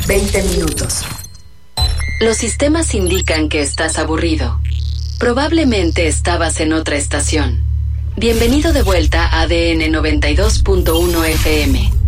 20 minutos. Los sistemas indican que estás aburrido. Probablemente estabas en otra estación. Bienvenido de vuelta a ADN 92.1 FM.